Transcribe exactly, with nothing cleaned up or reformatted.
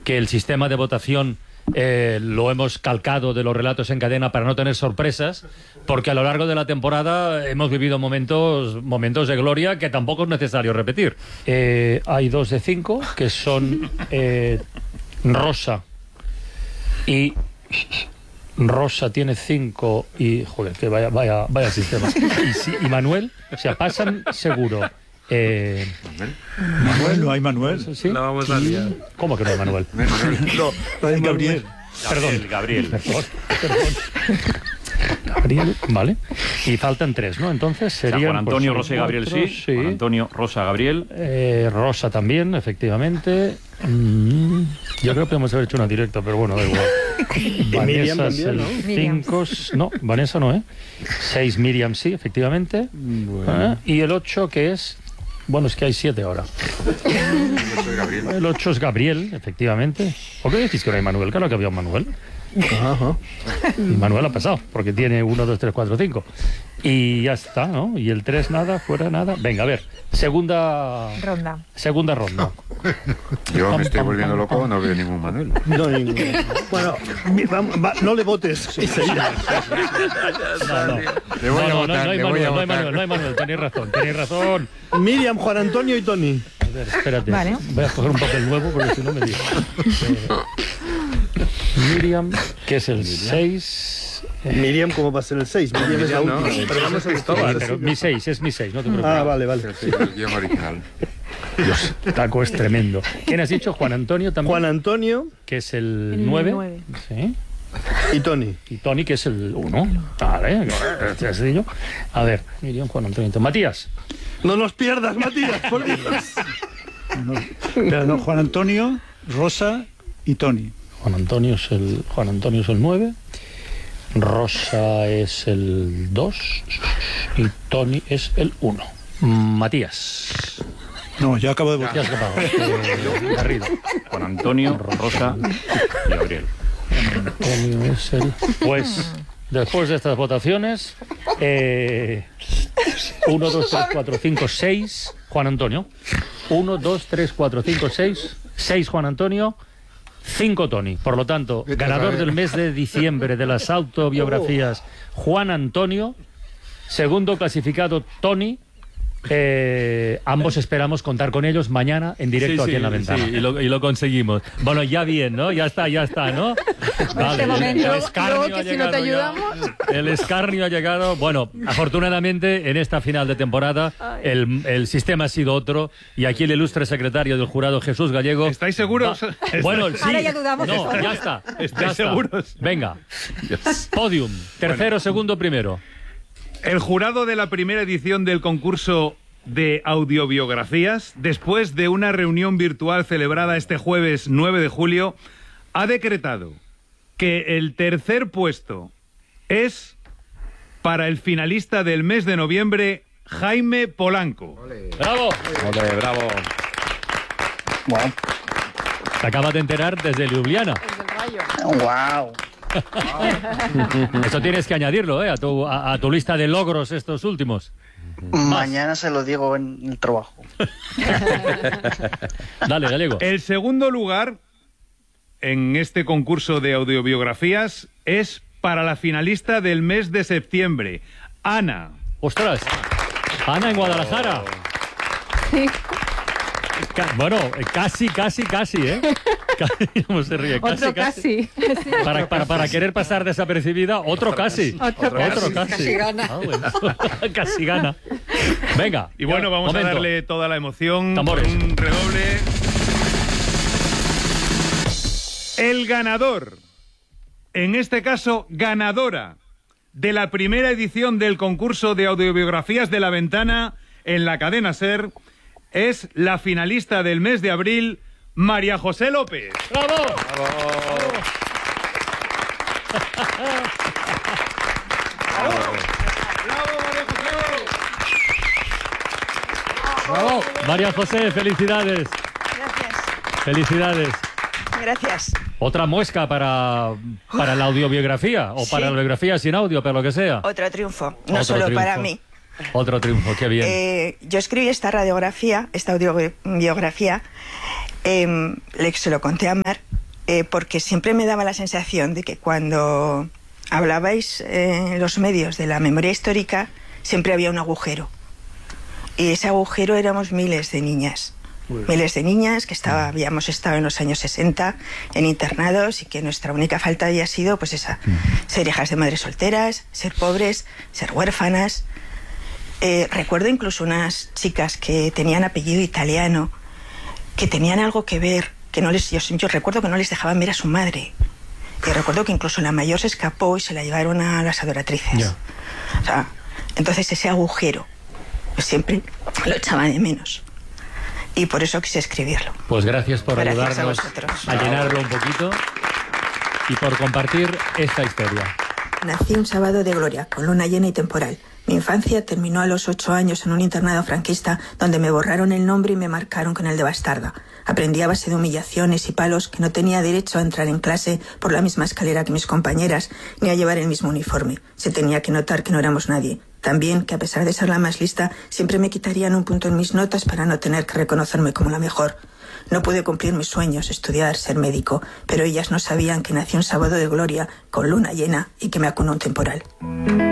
que el sistema de votación eh, lo hemos calcado de los relatos en cadena para no tener sorpresas, porque a lo largo de la temporada hemos vivido momentos, momentos de gloria que tampoco es necesario repetir. Eh, hay dos de cinco, que son eh, Rosa y... Rosa tiene cinco y... Joder, que vaya, vaya, vaya sistema. Y, sí, y Manuel, o sea, pasan seguro. Eh, Manuel, no hay Manuel. ¿Sí? La vamos a liar. ¿Cómo que no hay Manuel? No, no hay Gabriel. Perdón, Gabriel. Perdón, perdón. Gabriel, vale. Y faltan tres, ¿no? Entonces serían... O sea, Juan Antonio, pues, Rosa y Gabriel, otros, sí. sí. Juan Antonio, Rosa, Gabriel. Eh, Rosa también, efectivamente. Mm, yo creo que podemos haber hecho una directa, pero bueno, da igual. Vanessa es el cinco... No, Vanessa no, ¿eh? seis Miriam sí, efectivamente. Bueno. ¿Eh? Y el ocho, que es... Bueno, es que hay siete ahora. El ocho es Gabriel, efectivamente. ¿Por qué decís que no hay Manuel? Claro que había un Manuel. Ajá. Y Manuel ha pasado, porque tiene uno, dos, tres, cuatro, cinco. Y ya está, ¿no? Y el tres nada, fuera nada. Venga, a ver, segunda ronda. Segunda ronda. Yo me estoy volviendo loco, no veo ningún Manuel. No, ningún. Bueno, mi, va, va, no le votes. No, no. Le voy a No, no, votar, no hay le voy Manuel, a no hay votar. Manuel, no hay Manuel, tenéis razón, tenéis razón. Miriam, Juan Antonio y Tony. A ver, espérate. Vale. Voy a coger un papel nuevo porque si no me digo. Eh, Miriam, que es el seis. Miriam, ¿cómo va a ser el seis? Miriam es la no, última. pero vamos a Cristóbal. Pero mi seis, es mi seis, no te preocupes. Ah, vale, vale. Sí, el guión original. Dios, taco es tremendo. ¿Quién has dicho? Juan Antonio también. Juan Antonio Que es el El nueve. nueve. Sí. y Tony. Y Tony, que es el uno. Vale, ya sé yo. A ver, Miriam, Juan Antonio. Matías. No nos pierdas, Matías, por Dios. No, pero no, Juan Antonio, Rosa y Tony. Juan Antonio es el, Juan Antonio es el nueve. Rosa es el dos. Y Tony es el uno. Matías. No, yo acabo de Ya votar. has acabado. Eh, Garrido. Juan Antonio, Rosa y Gabriel. Antonio es el... Pues, después de estas votaciones, eh, uno, dos, tres, cuatro, cinco, seis, Juan Antonio. uno, dos, tres, cuatro, cinco, seis, seis Juan Antonio, cinco Tony. Por lo tanto, ganador del mes de diciembre de las autobiografías, Juan Antonio. Segundo clasificado, Tony. Eh, ambos esperamos contar con ellos mañana en directo Sí, aquí sí, en La Ventana. sí, y, lo, y lo conseguimos. Bueno, ya bien, ¿no? Ya está, ya está, ¿no? Este momento, el escarnio luego que ha si no te llegado ya. ayudamos. El escarnio ha llegado. Bueno, afortunadamente en esta final de temporada el, el sistema ha sido otro y aquí el ilustre secretario del jurado, Jesús Gallego. ¿Estáis seguros? va- Bueno, sí. Ahora ya dudamos. No, ya está. ¿Estáis ya está. seguros? Venga. Podium. Tercero, segundo, primero. El jurado de la primera edición del concurso de audiobiografías, después de una reunión virtual celebrada este jueves nueve de julio, ha decretado que el tercer puesto es para el finalista del mes de noviembre, Jaime Polanco. ¡Bravo! Ole, bravo. Te acabas de enterar desde Ljubljana. Wow. Eso tienes que añadirlo, ¿eh? A tu, a, a tu lista de logros estos últimos. Mañana se lo digo en el trabajo. Dale, Gallego. El segundo lugar en este concurso de audiobiografías es para la finalista del mes de septiembre, Ana. ¡Ostras! Ana en Guadalajara. Ca- bueno, eh, casi, casi, casi, ¿eh? Casi, ¿cómo se ríe? Casi, Otro casi. Para, para, para querer pasar desapercibida, otro casi. Otro Otro casi. casi. Casi gana. Ah, bueno. Casi gana. Venga. Y bueno, vamos momento. a darle toda la emoción. Tambores. Con un redoble. El ganador, en este caso ganadora, de la primera edición del concurso de audiobiografías de La Ventana en la cadena SER, es la finalista del mes de abril, María José López. ¡Bravo! ¡Bravo! María José, felicidades. Gracias, Felicidades. gracias. Otra muesca para, para la audiobiografía o Sí. para la biografía sin audio, pero lo que sea. Otro triunfo, no Otro solo triunfo. para mí. Otro triunfo, qué bien. Eh, yo escribí esta radiografía, esta audiobiografía, eh, le, se lo conté a Mar eh, porque siempre me daba la sensación de que cuando hablabais en los medios de la memoria histórica, siempre había un agujero. Y ese agujero éramos miles de niñas. Miles de niñas que estaba, habíamos estado en los años sesenta en internados y que nuestra única falta había sido pues esa, ser hijas de madres solteras, ser pobres, ser huérfanas. Eh, recuerdo incluso unas chicas que tenían apellido italiano, que tenían algo que ver, que no les, yo, yo recuerdo que no les dejaban ver a su madre. Y recuerdo que incluso la mayor se escapó y se la llevaron a las adoratrices. Yeah. O sea, entonces ese agujero pues siempre lo echaba de menos. Y por eso quise escribirlo. Pues gracias por gracias ayudarnos a, a llenarlo un poquito y por compartir esta historia. Nací un sábado de gloria, con luna llena y temporal. Mi infancia terminó a los ocho años en un internado franquista donde me borraron el nombre y me marcaron con el de bastarda. Aprendí a base de humillaciones y palos que no tenía derecho a entrar en clase por la misma escalera que mis compañeras ni a llevar el mismo uniforme. Se tenía que notar que no éramos nadie. También que a pesar de ser la más lista, siempre me quitarían un punto en mis notas para no tener que reconocerme como la mejor. No pude cumplir mis sueños, estudiar, ser médico, pero ellas no sabían que nací un sábado de gloria, con luna llena y que me acunó un temporal.